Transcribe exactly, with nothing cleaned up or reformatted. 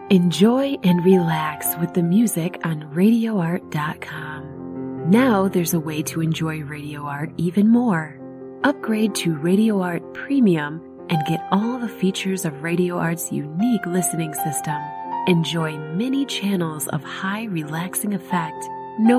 Enjoy and relax with the music on radio art dot com. Now there's a way to enjoy Radio Art even more. Upgrade to Radio Art Premium and get all the features of Radio Art's unique listening system. Enjoy many channels of high relaxing effect